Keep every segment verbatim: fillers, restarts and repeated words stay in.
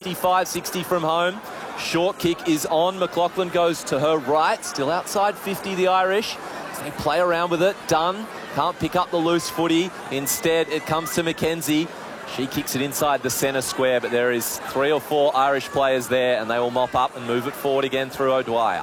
fifty-five sixty from home. Short kick is on. McLaughlin goes to her right. Still outside fifty, the Irish. They play around with it. Dunn can't pick up the loose footy. Instead, it comes to Mackenzie. She kicks it inside the centre square, but there is three or four Irish players there, and they will mop up and move it forward again through O'Dwyer.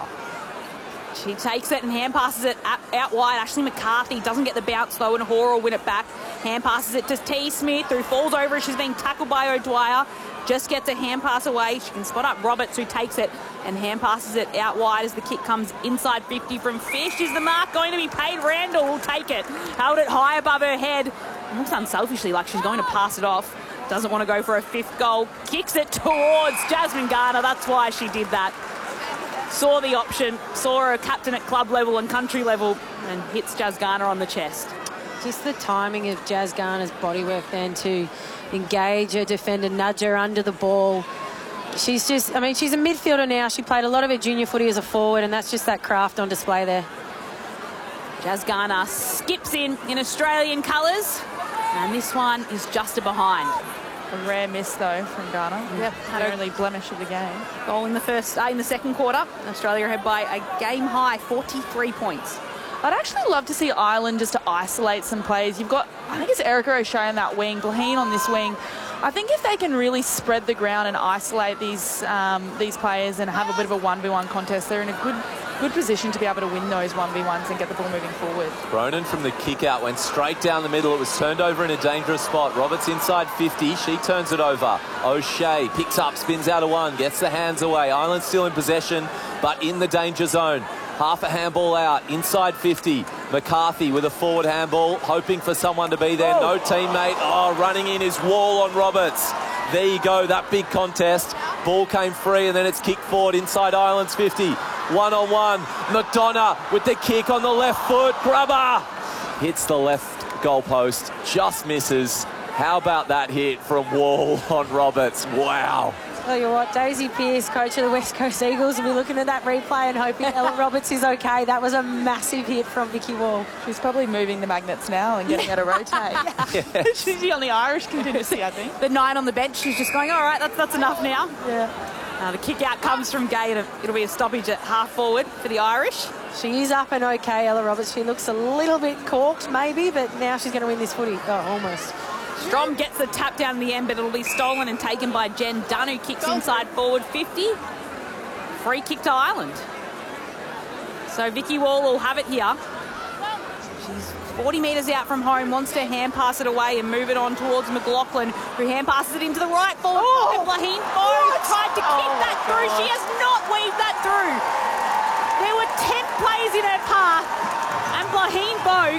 She takes it and hand passes it out wide. Ashley McCarthy doesn't get the bounce though, and Hoare will win it back. Hand passes it to T. Smith, who falls over. She's being tackled by O'Dwyer. Just gets a hand pass away. She can spot up Roberts, who takes it and hand passes it out wide as the kick comes inside fifty from Fish. Is the mark going to be paid? Randall will take it. Held it high above her head. Looks unselfishly like she's going to pass it off. Doesn't want to go for a fifth goal. Kicks it towards Jasmine Garner. That's why she did that. Saw the option, saw her captain at club level and country level, and hits Jazz Garner on the chest. Just the timing of Jazz Garner's bodywork then to engage her defender, nudge her under the ball. She's just, I mean, she's a midfielder now. She played a lot of her junior footy as a forward, and that's just that craft on display there. Jazz Garner skips in in Australian colours, and this one is just a behind. A rare miss, though, from Garner. Yep. The only blemish of the game. Goal in the first, uh, in the second quarter. Australia ahead by a game-high forty-three points. I'd actually love to see Ireland just to isolate some plays. You've got, I think it's Erica O'Shea on that wing, Blaheen on this wing. I think if they can really spread the ground and isolate these um, these players and have a bit of a one v one contest, they're in a good good position to be able to win those one v ones and get the ball moving forward. Cronin from the kick out went straight down the middle. It was turned over in a dangerous spot. Roberts inside fifty. She turns it over. O'Shea picks up, spins out of one, gets the hands away. Ireland still in possession, but in the danger zone. Half a handball out, inside fifty. McCarthy with a forward handball, hoping for someone to be there. Oh. No teammate. Oh, running in is Wall on Roberts. There you go, that big contest. Ball came free, and then it's kicked forward inside Ireland's fifty. One-on-one. McDonough with the kick on the left foot. Grubber hits the left goalpost, just misses. How about that hit from Wall on Roberts? Wow. Tell you what, Daisy Pearce, coach of the West Coast Eagles, will be looking at that replay and hoping Ella Roberts is okay. That was a massive hit from Vicky Wall. She's probably moving the magnets now and getting her to rotate. Yes. She's the only Irish contingency, I think. The nine on the bench, she's just going, all right, that's, that's enough now. Yeah. Uh, the kick out comes from Gay, and it'll be a stoppage at half forward for the Irish. She is up and okay, Ella Roberts. She looks a little bit corked, maybe, but now she's going to win this footy. Oh, almost. Strom gets the tap down in the end, but it'll be stolen and taken by Jen Dunn, who kicks inside forward fifty. Free kick to Ireland. So Vicky Wall will have it here. She's forty metres out from home, wants to hand pass it away and move it on towards McLaughlin, who hand passes it into the right forward. Oh, and Blaheen Bogue tried to kick oh that through. God. She has not weaved that through. There were ten plays in her path, and Blaheen Bogue,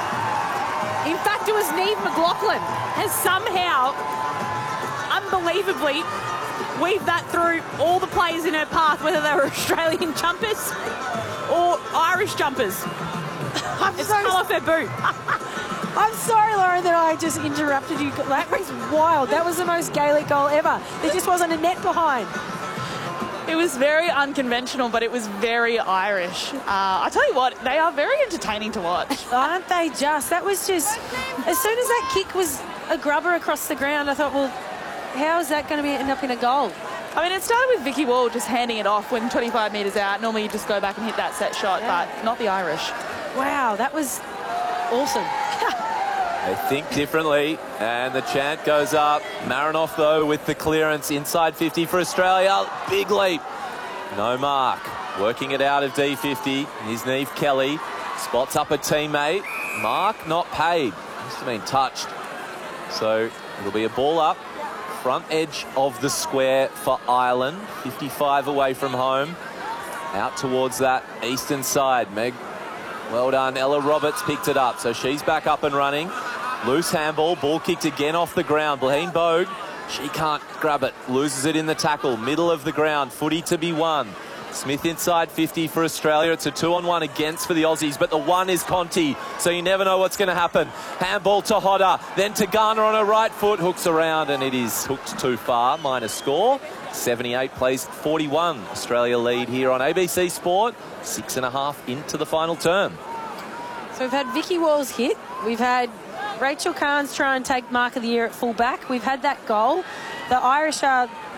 in fact, it was Niamh McLaughlin, has somehow, unbelievably, weaved that through all the players in her path, whether they were Australian jumpers or Irish jumpers. I'm It's so come off her boot. I'm sorry, Lauren, that I just interrupted you. That was wild. That was the most Gaelic goal ever. There just wasn't a net behind. It was very unconventional, but it was very Irish. Uh, I tell you what, they are very entertaining to watch. Aren't they just? That was just... As soon as that kick was a grubber across the ground, I thought, well, how is that going to be end up in a goal? I mean, it started with Vicky Wall just handing it off when twenty-five metres out. Normally you just go back and hit that set shot, Yeah. but not the Irish. Wow, that was awesome. They think differently, and the chant goes up. Marinoff, though, with the clearance inside fifty for Australia. Big leap. No mark. Working it out of D fifty. Here's Niamh Kelly. Spots up a teammate. Mark not paid. Must have been touched. So it'll be a ball up. Front edge of the square for Ireland. fifty-five away from home. Out towards that eastern side. Meg, well done. Ella Roberts picked it up, so she's back up and running. Loose handball, ball kicked again off the ground. Blaheen Bogue, she can't grab it. Loses it in the tackle, middle of the ground. Footy to be won. Smith inside fifty for Australia. It's a two-on-one against for the Aussies, but the one is Conti, so you never know what's going to happen. Handball to Hodder, then to Garner on her right foot. Hooks around, and it is hooked too far. Minus score. seventy-eight plays forty-one. Australia lead here on A B C Sport. Six and a half into the final term. So we've had Vicky Wall's hit. We've had Rachel Carnes try and take mark of the year at full back. We've had that goal. The Irish are